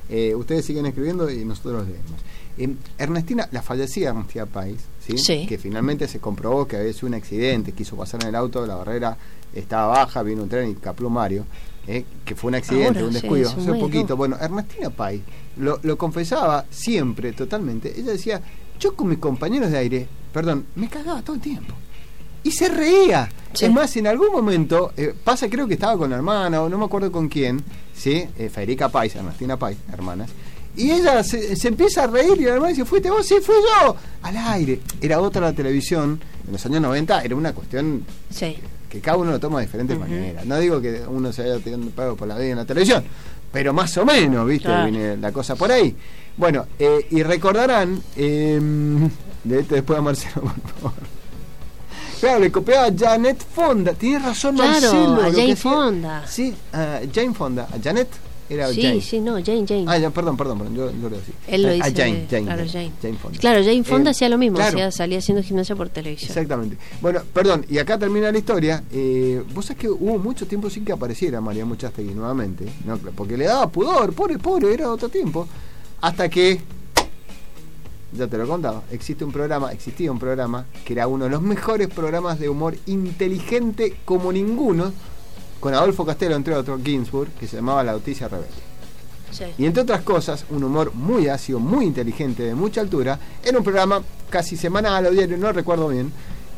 Ustedes siguen escribiendo y nosotros los leemos. Ernestina, la fallecida Ernestina Pais, ¿sí? Sí. Que finalmente se comprobó que había sido un accidente, quiso pasar en el auto, la barrera estaba baja, vino un tren y capló Mario, que fue un accidente, un descuido, hace poquito. Bueno, Ernestina Pais lo confesaba siempre, totalmente. Ella decía, yo con mis compañeros de aire, me cagaba todo el tiempo. Y se reía. Sí. Es más, en algún momento, creo que estaba con la hermana, o no me acuerdo con quién, ¿sí? Federica Pais, Ernestina Pais, hermanas. Y ella se empieza a reír y la hermana dice, ¿fuiste vos? Sí, fui yo. Al aire. Era otra la televisión. En los años 90 era una cuestión que cada uno lo toma de diferentes maneras. No digo que uno se vaya tirando pago por la vida en la televisión, pero más o menos, ¿viste? Claro. Viene la cosa por ahí. Bueno, y recordarán, después a Marcelo, por favor. Claro, le copiaba a Janet Fonda. Tienes razón, claro, Marcelo. A Jane Fonda. Sí, a Jane Fonda. ¿A Janet? Era sí, Jane. Sí, no, Jane. Ah, perdón, yo lo digo así. Él lo dice. A Jane. Claro, Jane Fonda. Claro, Jane Fonda hacía lo mismo, claro. Salía haciendo gimnasia por televisión. Exactamente. Bueno, perdón, y acá termina la historia. Vos sabés que hubo mucho tiempo sin que apareciera María Muchastegui nuevamente, ¿no? Porque le daba pudor, pobre, era otro tiempo. Hasta que, ya te lo he contado, existía un programa que era uno de los mejores programas de humor inteligente como ninguno, con Adolfo Castello, entre otros, Ginsburg, que se llamaba La Noticia Rebelde. Sí. Y entre otras cosas, un humor muy ácido, muy inteligente, de mucha altura. Era un programa casi semanal o diario, no recuerdo bien.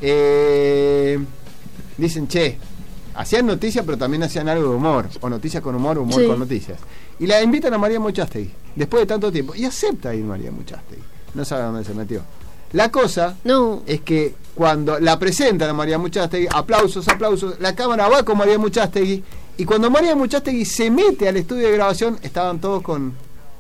Dicen, hacían noticias, pero también hacían algo de humor, o noticias con humor con noticias. Y la invitan a María Muchastegui, después de tanto tiempo, y acepta ir María Muchastegui. No sabe dónde se metió. La cosa es que cuando la presentan a María Muchastegui, aplausos, la cámara va con María Muchastegui, y cuando María Muchastegui se mete al estudio de grabación, estaban todos con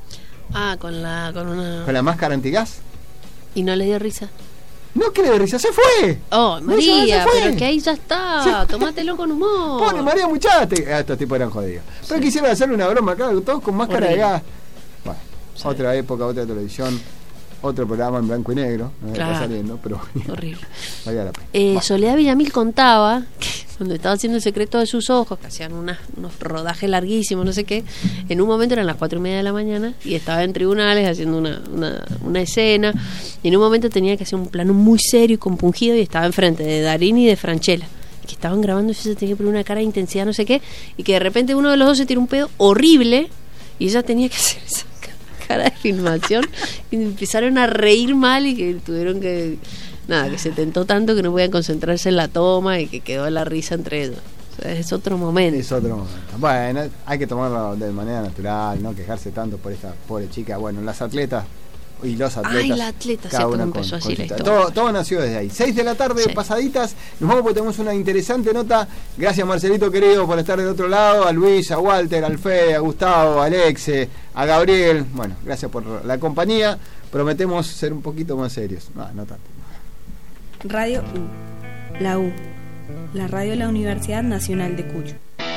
la máscara antigás. ¿Y no le dio risa? No, que le dio risa, se fue. Oh, María, pero que ahí ya está, tomátelo con humor. Pone María Muchastegui. Estos tipos eran jodidos. Pero quisieron hacerle una broma acá, todos con máscara de gas. Bueno, otra época, otra televisión. Otro programa en blanco y negro, claro. Está saliendo, pero horrible. Valía la pena. Soledad Villamil contaba que cuando estaba haciendo El secreto de sus ojos, que hacían unos rodajes larguísimos, no sé qué, en un momento eran las 4:30 de la mañana y estaba en tribunales haciendo una escena, y en un momento tenía que hacer un plano muy serio y compungido y estaba enfrente de Darín y de Franchella, que estaban grabando y ella tenía que poner una cara de intensidad, no sé qué, y que de repente uno de los dos se tiró un pedo horrible y ella tenía que hacer esa cara de filmación y empezaron a reír mal y que tuvieron que se tentó tanto que no podían concentrarse en la toma y que quedó la risa entre ellos. O sea, es otro momento. Bueno, hay que tomarlo de manera natural, no quejarse tanto por esta pobre chica. Bueno, las atletas y los atletas. La atleta cada una empezó así la historia. Todo nació desde ahí. 6 de la tarde, pasaditas. Nos vamos porque tenemos una interesante nota. Gracias, Marcelito querido, por estar del otro lado. A Luis, a Walter, al Fede, a Gustavo, a Alexe, a Gabriel. Bueno, gracias por la compañía. Prometemos ser un poquito más serios. No tanto. Radio U. La U. La radio de la Universidad Nacional de Cuyo.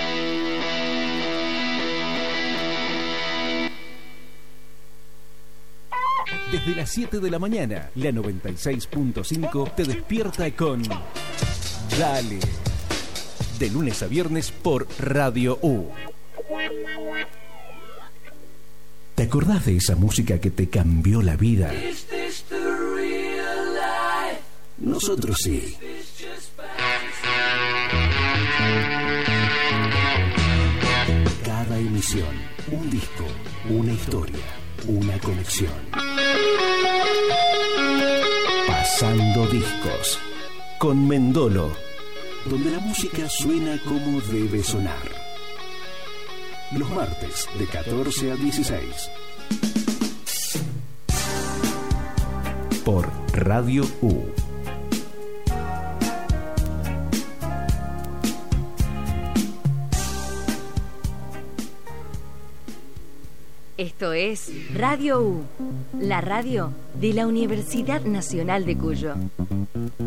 Desde las 7 de la mañana, la 96.5 te despierta con Dale. De lunes a viernes por Radio U. ¿Te acordás de esa música que te cambió la vida? Nosotros sí. Cada emisión, un disco, una historia, una conexión. Pasando discos con Mendolo, donde la música suena como debe sonar. Los martes de 14 a 16 por Radio U. Esto es Radio U, la radio de la Universidad Nacional de Cuyo.